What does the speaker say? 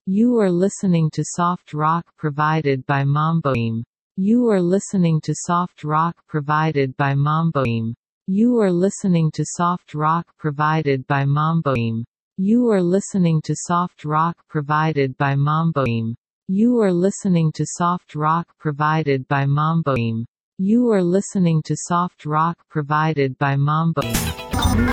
You are listening to soft rock provided by Mamboim. You are listening to soft rock provided by Mamboim. You are listening to soft rock provided by Mamboim. You are listening to soft rock provided by Mamboim. You are listening to soft rock provided by Mamboim. You are listening to soft rock provided by Mamboim.